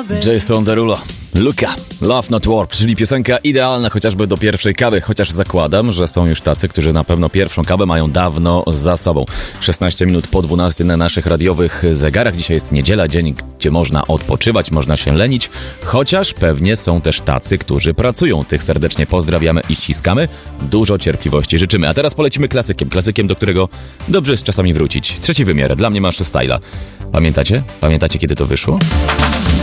Jason Derulo, Luka, Love Not Work, czyli piosenka idealna chociażby do pierwszej kawy, chociaż zakładam, że są już tacy, którzy na pewno pierwszą kawę mają dawno za sobą. 16 minut po 12 na naszych radiowych zegarach. Dzisiaj jest niedziela, dzień, gdzie można odpoczywać, można się lenić, chociaż pewnie są też tacy, którzy pracują. Tych serdecznie pozdrawiamy i ściskamy. Dużo cierpliwości życzymy. A teraz polecimy klasykiem, do którego dobrze jest czasami wrócić. Trzeci wymiar, dla mnie Maszy Styla. Pamiętacie? Pamiętacie, kiedy to wyszło?